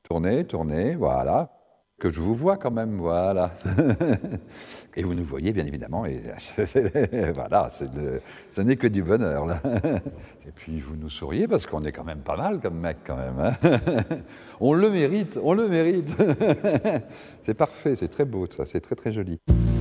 Tournez, tournez, voilà. Que je vous vois quand même, voilà. Et vous nous voyez, bien évidemment, et voilà, ce n'est que du bonheur, là. Et puis vous nous souriez, parce qu'on est quand même pas mal comme mec, quand même. Hein. On le mérite, on le mérite. C'est parfait, c'est très beau, ça, c'est très très joli.